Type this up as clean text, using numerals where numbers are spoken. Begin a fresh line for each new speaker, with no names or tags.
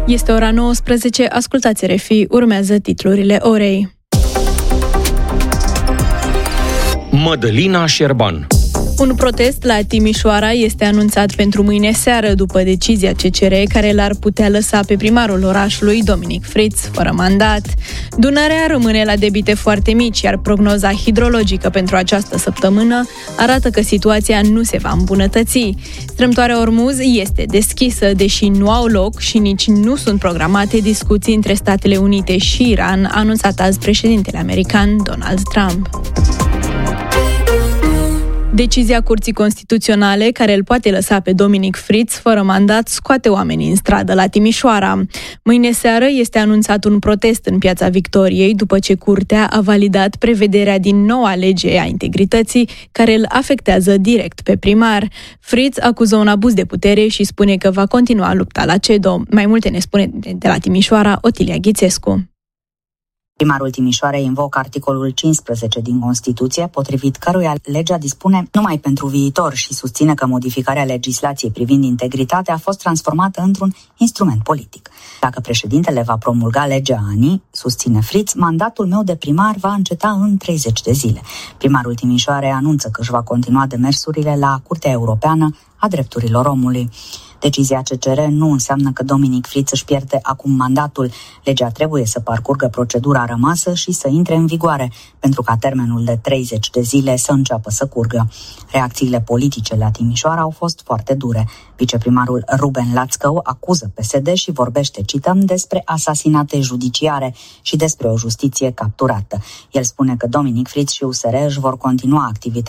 Este ora 19, ascultați RFI, urmează titlurile orei.
Mădălina Șerban.
Un protest la Timișoara este anunțat pentru mâine seară după decizia CCR care l-ar putea lăsa pe primarul orașului, Dominic Fritz, fără mandat. Dunărea rămâne la debite foarte mici, iar prognoza hidrologică pentru această săptămână arată că situația nu se va îmbunătăți. Strâmtoarea Ormuz este deschisă, deși nu au loc și nici nu sunt programate discuții între Statele Unite și Iran, a anunțat azi președintele american Donald Trump. Decizia Curții Constituționale, care îl poate lăsa pe Dominic Fritz fără mandat, scoate oamenii în stradă la Timișoara. Mâine seară este anunțat un protest în Piața Victoriei, după ce Curtea a validat prevederea din noua lege a integrității, care îl afectează direct pe primar. Fritz acuză un abuz de putere și spune că va continua lupta la CEDO. Mai multe ne spune de la Timișoara Otilia Ghițescu.
Primarul Timișoarei invocă articolul 15 din Constituție, potrivit căruia legea dispune numai pentru viitor și susține că modificarea legislației privind integritatea a fost transformată într-un instrument politic. Dacă președintele va promulga legea ANI, susține Fritz, mandatul meu de primar va înceta în 30 de zile. Primarul Timișoarei anunță că își va continua demersurile la Curtea Europeană a Drepturilor Omului. Decizia CCR nu înseamnă că Dominic Fritz își pierde acum mandatul. Legea trebuie să parcurgă procedura rămasă și să intre în vigoare, pentru ca termenul de 30 de zile să înceapă să curgă. Reacțiile politice la Timișoara au fost foarte dure. Viceprimarul Ruben Lațcău acuză PSD și vorbește, cităm, despre asasinate judiciare și despre o justiție capturată. El spune că Dominic Fritz și USR își vor continua activitatea